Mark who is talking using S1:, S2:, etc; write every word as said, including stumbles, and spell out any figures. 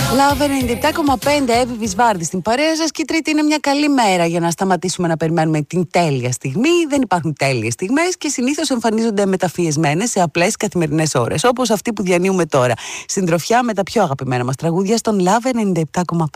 S1: Love ενενήντα επτά κόμμα πέντε, Εύη Βυσβάρδη στην παρέα σας, και η Τρίτη είναι μια καλή μέρα για να σταματήσουμε να περιμένουμε την τέλεια στιγμή. Δεν υπάρχουν τέλειες στιγμές και συνήθως εμφανίζονται μεταφιεσμένες σε απλές καθημερινές ώρες, όπως αυτή που διανύουμε τώρα. Συντροφιά με τα πιο αγαπημένα μας τραγούδια στον Love ενενήντα επτά κόμμα πέντε.